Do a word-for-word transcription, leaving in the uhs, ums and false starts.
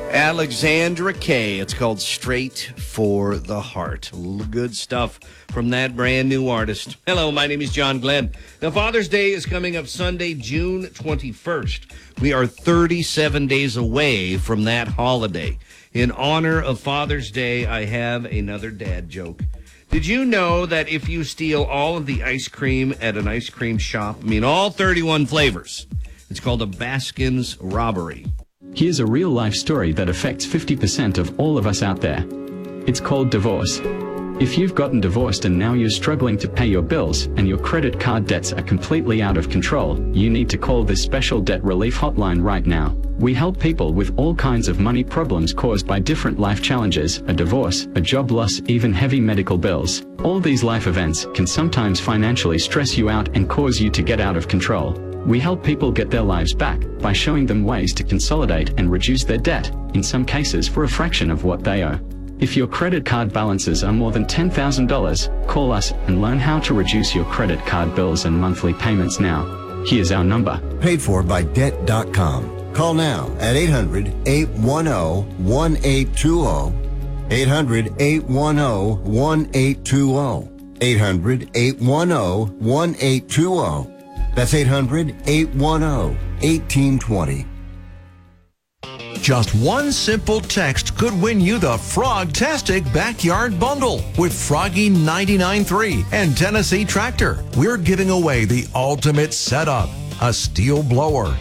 Alexandra Kay. It's called Straight for the Heart. Good stuff from that brand new artist. Hello, my name is John Glenn. Now, Father's Day is coming up Sunday, June twenty-first. We are thirty-seven days away from that holiday. In honor of Father's Day, I have another dad joke. Did you know that if you steal all of the ice cream at an ice cream shop, I mean all thirty-one flavors, it's called a Baskin's robbery? Here's a real-life story that affects fifty percent of all of us out there. It's called divorce. If you've gotten divorced and now you're struggling to pay your bills and your credit card debts are completely out of control, you need to call this special debt relief hotline right now. We help people with all kinds of money problems caused by different life challenges, a divorce, a job loss, even heavy medical bills. All these life events can sometimes financially stress you out and cause you to get out of control. We help people get their lives back by showing them ways to consolidate and reduce their debt, in some cases for a fraction of what they owe. If your credit card balances are more than ten thousand dollars, call us and learn how to reduce your credit card bills and monthly payments now. Here's our number. Paid for by debt dot com. Call now at eight hundred, eight one zero, one eight two zero. eight hundred, eight one zero, one eight two zero. eight hundred, eight one zero, one eight two zero. That's eight hundred, eight one zero, one eight two zero. Just one simple text could win you the Frogtastic Backyard Bundle with Froggy ninety-nine point three and Tennessee Tractor. We're giving away the ultimate setup, a steel blower,